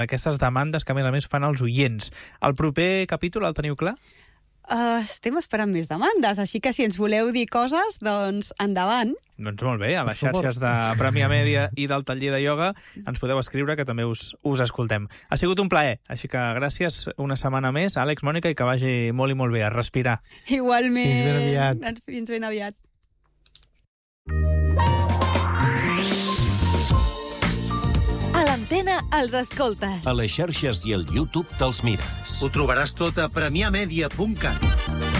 Aquestes demandes que, a més, fan els oients. El proper capítol el teniu clar? Estem esperant més demandes, així que si ens voleu dir coses, doncs endavant. Doncs molt bé, a les xarxes de Premià Mèdia i del taller de ioga ens podeu escriure, que també us escoltem. Ha sigut un plaer, així que gràcies una setmana més, Àlex, Mònica, i que vagi molt i molt bé a respirar. Igualment. Fins ben aviat. Fins ben aviat. A l'antena els escoltes. A les xarxes i al YouTube te'ls mires. Ho trobaràs tot a premiamedia.cat.